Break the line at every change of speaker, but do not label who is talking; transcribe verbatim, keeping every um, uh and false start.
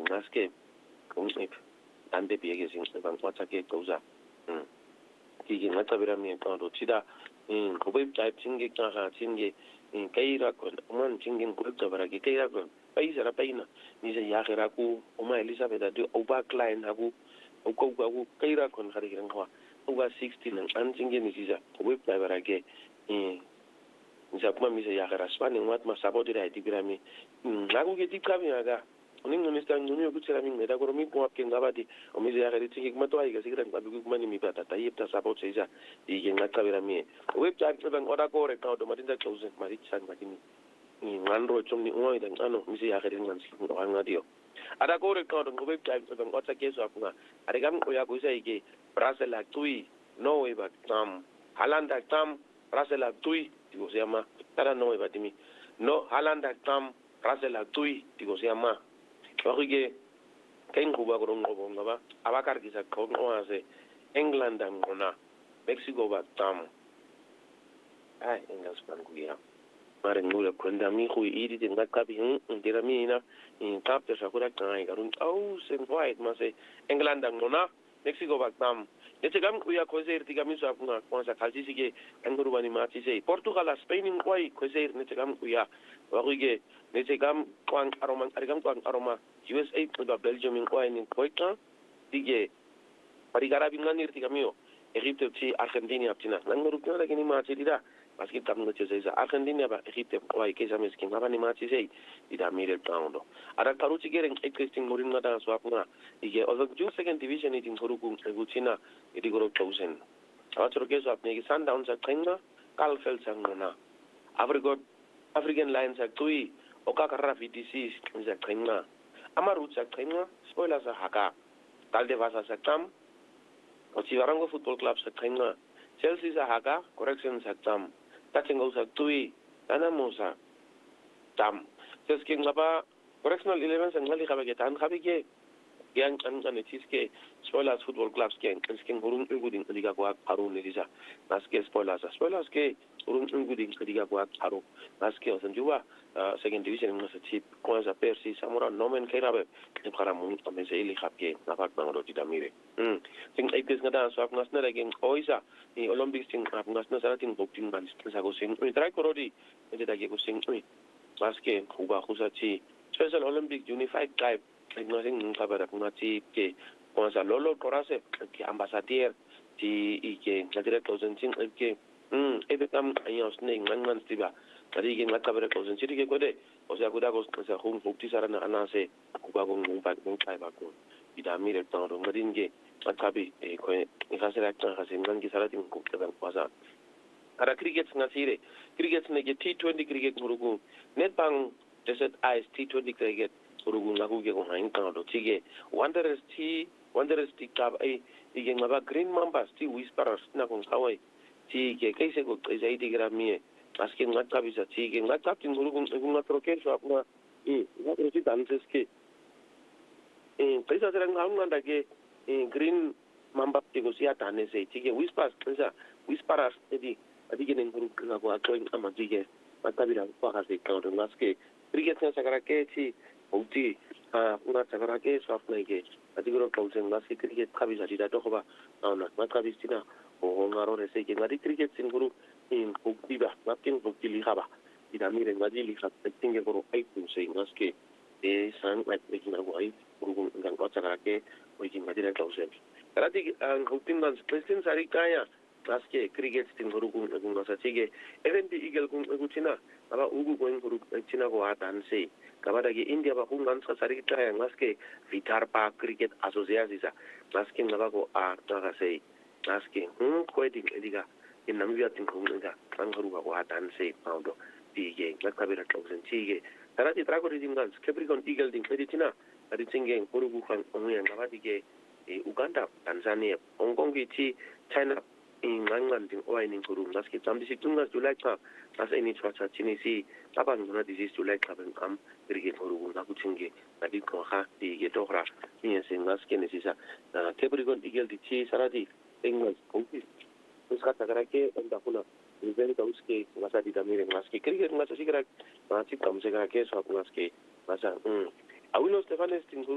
ngaske ngiciphe ande biyeke singciba ngicwathake gcouza mm dike ngacabela mina qondo thida mm ngobe type singe qaga singe kaira kon man singe ngicabela ke kaira kon paisa ra paina ni se ya gera ku uma Elizabeth adu oba client haku uko ku kaira kon gari ngwa over sixteen an singe ni sisa ngobe type ra ke mm ngizapuma mise ya gera spani ngwat ma support ira itibira mi ngaku ke tikhabi ngaga uningo nista ngcunyo kuthela mingcela ko mi kwa ke ngabadi omize ya gera tiki kumato ayike sikira ngabi kumani mi bata tayipta support sisa ike ngacabela mi website ngiceba ngoda ko record matinza close mari chan makini ngandro chomni ngoida ngano mise ya gera ngansi ngwangadio ada ko record ngobebsite ngiceba ngotsa keso afunga ari kam uya kuisa ike brasela tui no way back tam halanda tam brasela tui digo se llama tara no way batimi no halanda tam brasela tui digo se llama Wakige kain kuba korong ngobo ngaba abakar kisa kong oase England dan ngona Mexico ba tam ai engas pan kuya mare ngula kwenda mi khu iri de ngakabi ndira mi na in tap de sakura kai garun au sen white mase England dan ngona Mexico ba tam nete gam kuya kozer tiga mi sa kuna konsa kalsi sige anguru bani mati sei Portugal Spain in koi kozer nete gam kuya wakige nete gam kwang aroma arigam kwang aroma U S A kuda Belgium in koi in koika tige parigara binganir tiga mio Egypte ti Argentina aptina anguru kuna lagi ni mati dida paski tam no chese Argentina ba Egypte koi kesa miskin ngaba ni mati sei ida mire paundo ara karuchi gereng existing morin ngada swapuna ige ozo ju second division in koruku eguchina iti goro thousand awatro keso apne ki sundown sa trenga kalfel sangona afrigot African Lions sa tui oka karra V T C sa trenga amaru sa trenga spoiler sa haka talde vasa sa tam Ochivarango Football Club sa trenga Chelsea sa haka correction sa tam Tachengo sa tui anamosa tam sesking ngaba correctional eleven sa ngali kabage tan kabige yang kan kan tiske spoilers football clubs ken sesking hurung uguding liga ko paru ni disa naske spoilers spoilers ke hurung uguding liga ko paru naske osan juba second division ng sa tip ko sa Persi samura nomen kairabe ke karamun amese ili khapke napak bangro tidamire hm sing ipes ngada so apnas na regen oisa ni olympics sing apnas na saratin bokting ban sa go sing ui try korodi ede dage go sing ui maske kuba khusati special olympic unified tribe ignoring ngabara kunati ke konsa lolo korase ke ambassadeur ti ike ngadire thousand sing ke hm ebe kam ayos ne ngman tiba tadi ke ngakabere thousand sing ke kode osa kuda ko sa hung bukti sarana anase kuba go ngumpa ngkai ba ko idamire tawro ngadinge makabi e ko ikasera tan hasin ngangi saratin ko taban kwasa ara cricket ngasire cricket ne ke T twenty cricket murugu netbang desert ice T twenty cricket murugu ngakuke ko hain tawro tige wanderers T wanderers T club ai ige ngaba green mambas T whisperers na ko kawai tige kaise ko izai digramie aske ngakabi sa tige ngakabi murugu ngatro keso apna e ngatro ti danses ke e pesa serang nganda ke green mamba tigo sia tane se tige whispers pesa whisperers edi adi genen guru ko atoin amadige matabira ko hase ko ngaske cricket sa sakara ke chi uti a una sakara ke swapna ke adi guru ko sen ngaske cricket khabi sa dida to khoba na matabi sina o ngaro re se ke ngadi cricket sin guru in uti ba makin uti li khaba ida mire ngadi li khat tinge guru ai tu se ngaske e san wat bekina go ai guru ngang ko sakara ke oikin ngadi re ko sen karati ang utin dan president sari kaya Aske cricket tin guru kung kung nasa sige event eagle kung gutina aba ugu kung guru china ko atan se kabada ge India ba kung ngan sa sari kaya ngaske vitar pa cricket association sa aske ngaba ko a ta se aske hm ko eding ediga in namibia tin kung nga ang guru ko atan se paudo tige nakabira thousand sige tarati trago riding guns capricorn eagle din editina adi singe guru ku kan onya ngaba dige Uganda Tanzania Hong Kong ki China in England in oil in Guru Naski Tam this Tunga July Club as any church at Chinese Taban disease July Club and come Rigate Guru Nakuchingi Nadiko Ha the Getora Yes in Naskin is a Capricorn Eagle the Chi Saradi England Koki Uskatarake and Dahuna Event Uske Masadi Damir and Naski Cricket Masasigra Nasi Kamsega case of Naski Masa I will know Stefanes in